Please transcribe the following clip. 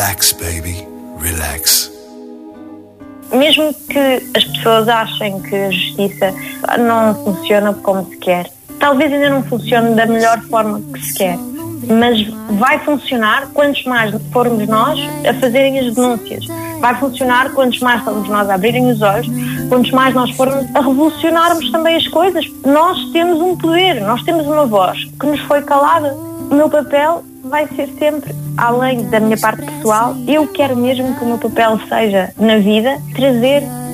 Relax, baby, relax. Mesmo que as pessoas achem que a justiça não funciona como se quer, talvez ainda não funcione da melhor forma que se quer, mas vai funcionar quantos mais formos nós a fazerem as denúncias. Vai funcionar quantos mais formos nós a abrirem os olhos, quantos mais nós formos a revolucionarmos também as coisas. Nós temos um poder, nós temos uma voz que nos foi calada. O meu papel vai ser sempre, além da minha parte pessoal, eu quero mesmo que o meu papel seja, na vida, trazer